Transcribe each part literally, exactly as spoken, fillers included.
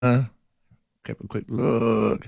Uh, have a quick look.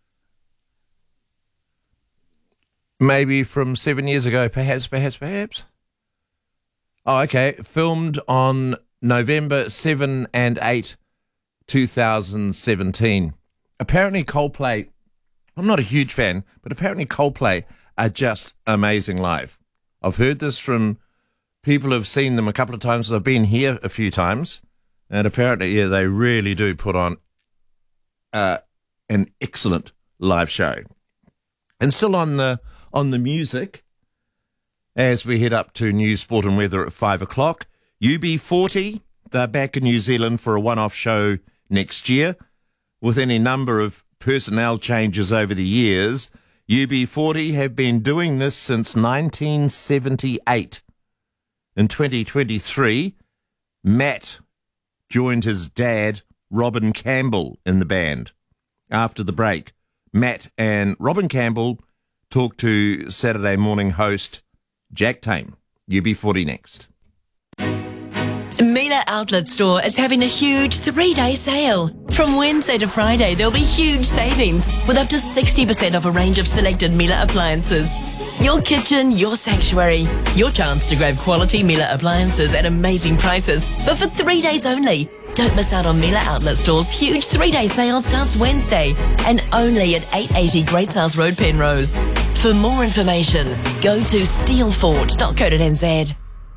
Maybe from seven years ago, perhaps, perhaps, perhaps. Oh, okay. Filmed on November seventh and eighth, twenty seventeen. Apparently Coldplay, I'm not a huge fan, but apparently Coldplay are just amazing live. I've heard this from people who've seen them a couple of times. I've been here a few times, and apparently, yeah, they really do put on uh, an excellent live show. And still on the on the music, as we head up to news, sport and weather at five o'clock, U B forty, they're back in New Zealand for a one-off show next year. With any number of personnel changes over the years, U B forty have been doing this since nineteen seventy-eight. In twenty twenty-three, Matt joined his dad, Robin Campbell, in the band. After the break, Matt and Robin Campbell talked to Saturday morning host Jack Tame. U B forty next. Miele Outlet Store is having a huge three-day sale. From Wednesday to Friday, there'll be huge savings with up to sixty percent off a range of selected Miele appliances. Your kitchen, your sanctuary. Your chance to grab quality Miele appliances at amazing prices, but for three days only. Don't miss out on Miele Outlet Store's huge three-day sale starts Wednesday and only at eight eighty Great South Road, Penrose. For more information, go to steelfort dot co dot n z.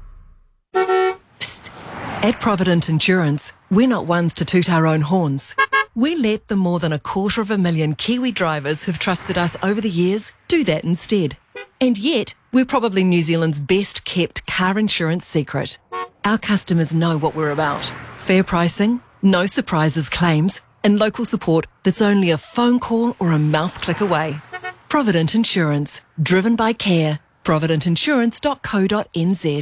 Psst. At Provident Insurance, we're not ones to toot our own horns. We let the more than a quarter of a million Kiwi drivers who've trusted us over the years do that instead. And yet, we're probably New Zealand's best kept car insurance secret. Our customers know what we're about. Fair pricing, no surprises claims, and local support that's only a phone call or a mouse click away. Provident Insurance, driven by care. provident insurance dot co dot n z.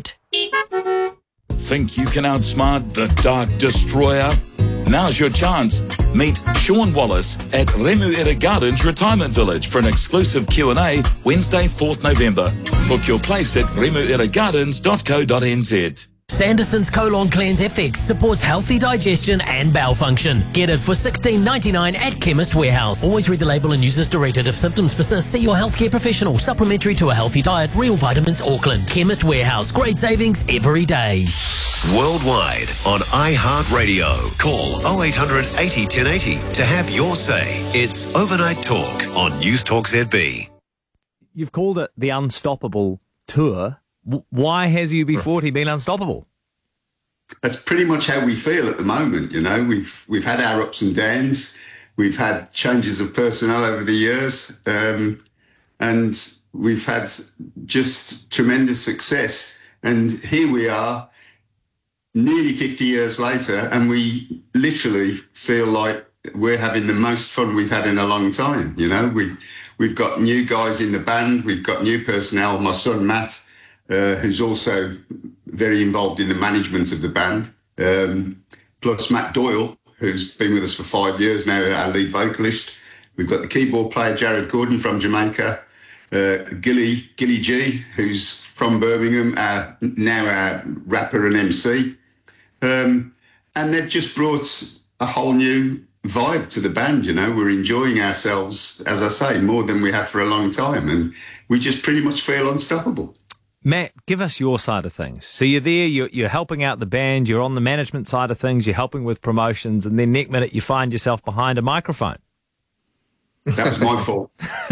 Think you can outsmart the Dark Destroyer? Now's your chance. Meet Sean Wallace at Remuera Gardens Retirement Village for an exclusive Q and A Wednesday, fourth November. Book your place at remuera gardens dot co dot n z. Sanderson's Colon Cleanse F X supports healthy digestion and bowel function. Get it for sixteen ninety-nine at Chemist Warehouse. Always read the label and use as directed. If symptoms persist, see your healthcare professional. Supplementary to a healthy diet. Real Vitamins Auckland. Chemist Warehouse. Great savings every day. Worldwide on iHeartRadio. Call oh eight hundred eighty ten eighty to have your say. It's Overnight Talk on News Talk Z B. You've called it the Unstoppable Tour. Why has U B forty been unstoppable? That's pretty much how we feel at the moment. You know, we've we've had our ups and downs. We've had changes of personnel over the years, um, and we've had just tremendous success. And here we are, nearly fifty years later, and we literally feel like we're having the most fun we've had in a long time. You know, we we've got new guys in the band. We've got new personnel. My son Matt, Uh, who's also very involved in the management of the band, um, plus Matt Doyle, who's been with us for five years now, our lead vocalist. We've got the keyboard player, Jared Gordon from Jamaica, uh, Gilly, Gilly G, who's from Birmingham, our, now our rapper and M C. Um, and they've just brought a whole new vibe to the band, you know. We're enjoying ourselves, as I say, more than we have for a long time, and we just pretty much feel unstoppable. Matt, give us your side of things. So you're there, you're, you're helping out the band, you're on the management side of things, you're helping with promotions, and then next minute you find yourself behind a microphone. That was my fault.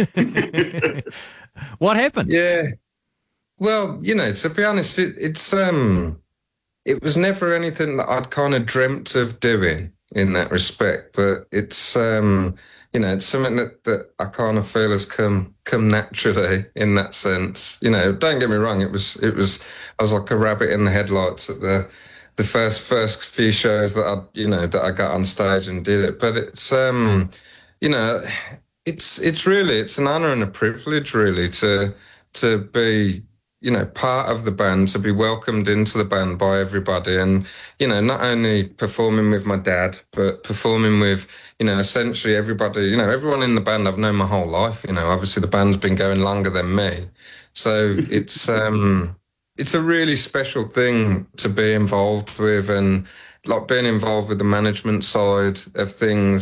What happened? Yeah. Well, you know, to be honest, it, it's um, it was never anything that I'd kind of dreamt of doing in that respect, but it's um. You know, it's something that, that I kind of feel has come come naturally in that sense. You know, don't get me wrong, it was it was I was like a rabbit in the headlights at the the first first few shows that I you know that I got on stage and did it. But it's um you know, it's it's really it's an honour and a privilege really to to be you know, part of the band, to be welcomed into the band by everybody. And, you know, not only performing with my dad, but performing with, you know, essentially everybody, you know, everyone in the band I've known my whole life. You know, obviously the band's been going longer than me. So it's, um, it's a really special thing to be involved with. And, like being involved with the management side of things